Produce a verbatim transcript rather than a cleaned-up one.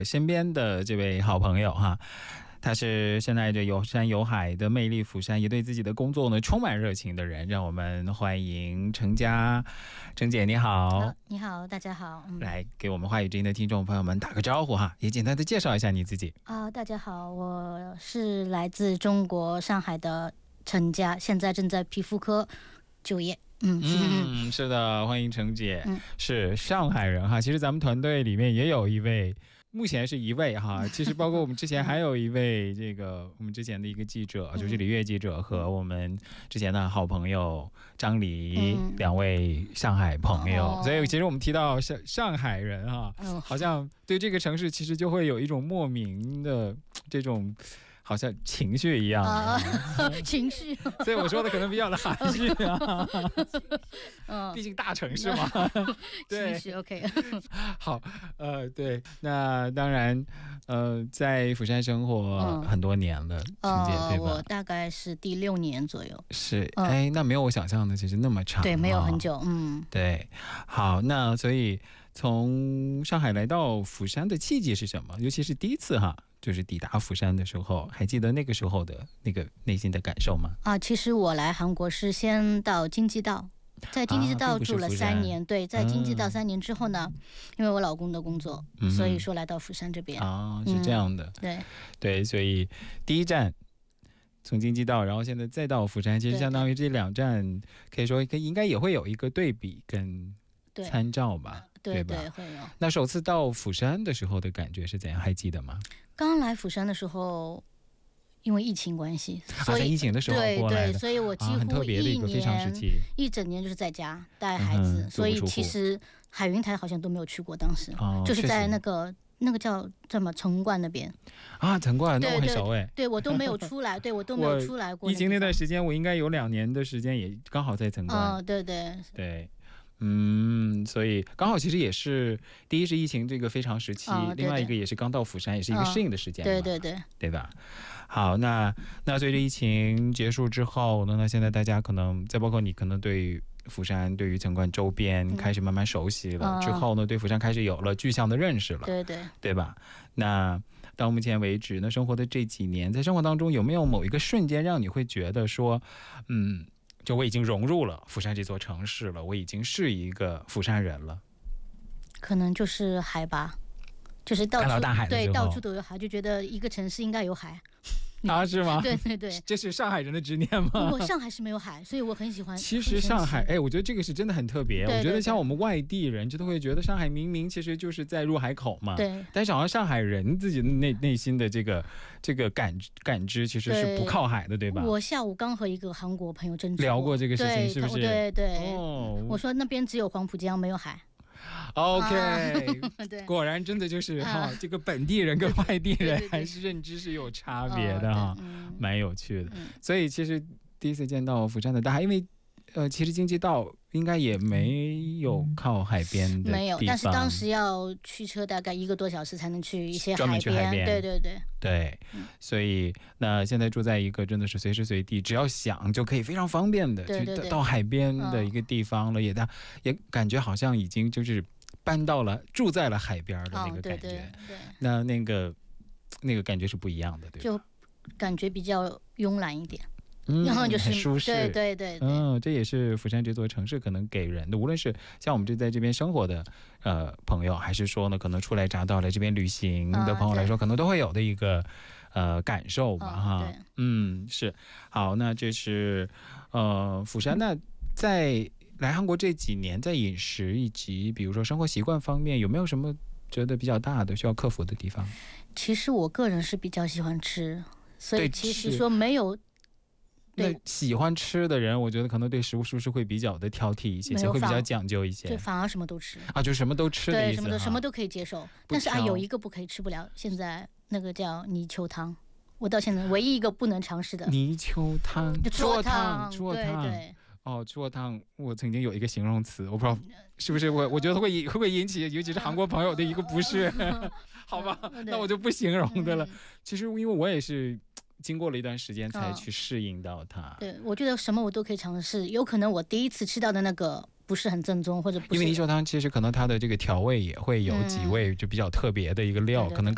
身边的这位好朋友哈，他是深爱着有山有海的魅力釜山，也对自己的工作呢充满热情的人。让我们欢迎程佳。程姐你好。 好，你好，大家好。 嗯、来给我们华语之音的听众朋友们打个招呼哈，也简单的介绍一下你自己。 啊、呃，大家好，我是来自中国上海的程佳，现在正在皮肤科就业。嗯嗯，是的，欢迎程姐。嗯，是上海人哈。其实咱们团队里面也有一位。目前是一位哈，其实包括我们之前还有一位这个我们之前的一个记者，就是李月记者和我们之前的好朋友张黎、嗯、两位上海朋友、哦，所以其实我们提到上上海人哈、哦，好像对这个城市其实就会有一种莫名的这种。好像情绪一样、啊嗯、情绪所以我说的可能比较的含蓄啊嗯，毕竟大城市嘛对，情绪 OK 好，呃，对，那当然呃，在釜山生活很多年了、 嗯、姐对吧、呃、我大概是第六年左右是、嗯、哎，那没有我想象的其实那么长， 对，没有很久，嗯， 对，好，那所以从上海来到釜山的契机是什么？尤其是第一次哈，就是抵达釜山的时候，还记得那个时候的那个内心的感受吗？ 啊，其实我来韩国是先到京畿道，在京畿道住了三年、啊、对，在京畿道三年之后呢、嗯、因为我老公的工作、嗯、所以说来到釜山这边啊，是这样的、嗯、 对对，所以第一站从京畿道，然后现在再到釜山，其实相当于这两站可以说应该也会有一个对比跟参照吧， 对, 对吧？ 对，会有。 那首次到釜山的时候的感觉是怎样？还记得吗？ 刚来釜山的时候，因为疫情关系，所以、 啊、在疫情的时候过来的， 对对，所以我几乎一年、啊、 很特别的一个非常时期， 一整年就是在家带孩子、嗯，所以其实海云台好像都没有去过，当时、哦、就是在那个那个叫什么城关那边啊，城关那我很熟哎， 对, 对, 对我都没有出来，对我都没有出来过。 疫情那段时间，我应该有两年的时间也刚好在城关， 哦，对对对。嗯，所以刚好其实也是第一是疫情这个非常时期、哦、另外一个也是刚到釜山，也是一个适应的时间、哦、 对对对对吧？好，那那随着疫情结束之后呢，那现在大家可能再包括你可能对于釜山对于城关周边开始慢慢熟悉了、嗯、之后呢，对釜山开始有了具象的认识了， 对对对吧？那到目前为止呢，生活的这几年，在生活当中有没有某一个瞬间让你会觉得说嗯就我已经融入了釜山这座城市了，我已经是一个釜山人了？ 可能就是海吧，就是到处看到大海的时候， 对，到处都有海，就觉得一个城市应该有海。 啊，是吗？ 对对对， 这是上海人的执念吗？ 我上海是没有海，所以我很喜欢。 其实上海，哎，我觉得这个是真的很特别。 对对对， 我觉得像我们外地人，就都会觉得上海明明其实就是在入海口嘛。 对。 但是好像上海人自己的内内心的这个这个感感知，其实是不靠海的，对吧？ 我下午刚和一个韩国朋友争执聊过这个事情，是不是？ 对对对。哦。我说那边只有黄浦江，没有海。 OK，、啊、果然真的就是哈、 啊， 这个本地人跟外地人还是认知是有差别的哈，嗯、蛮有趣的、嗯。所以其实第一次见到釜山的大海，因为呃，其实京畿道应该也没有靠海边的地方， 没有，但是当时要驱车大概一个多小时才能去一些海边， 专门去海边， 对对对对、嗯。所以那现在住在一个真的是随时随地只要想就可以非常方便的去到海边的一个地方了，对对对，也也感觉好像已经就是搬到了住在了海边的那个感觉，哦、对对对，那那个那个感觉是不一样的，对吧？ 就感觉比较慵懒一点。 嗯， 然后就是很舒适， 对对 对, 对， 嗯，这也是釜山这座城市可能给人的，无论是像我们这在这边生活的呃朋友，还是说呢可能初来乍到来这边旅行的朋友来说，啊、可能都会有的一个呃感受吧，哈、 哦， 嗯，是。好，那这是呃釜山，那在来韩国这几年，在饮食以及比如说生活习惯方面，有没有什么觉得比较大的需要克服的地方？ 其实我个人是比较喜欢吃，所以其实说没有。 那喜欢吃的人，我觉得可能对食物是不是会比较的挑剔一些，会比较讲究一些， 就反而什么都吃啊，就什么都吃的意思， 对，什么都什么都可以接受。但是啊，有一个不可以吃不了，现在那个叫泥鳅汤，我到现在唯一一个不能尝试的泥鳅汤， 猪汤，猪汤，对对。哦，猪汤，我曾经有一个形容词，我不知道是不是我，我觉得会会不会引起，尤其是韩国朋友的一个不适，好吧？那我就不形容的了。其实因为我也是经过了一段时间才去适应到它、哦、 对，我觉得什么我都可以尝试，有可能我第一次吃到的那个不是很正宗，或者不是， 因为泥鳅汤其实可能它的这个调味也会有几味就比较特别的一个料、嗯、可能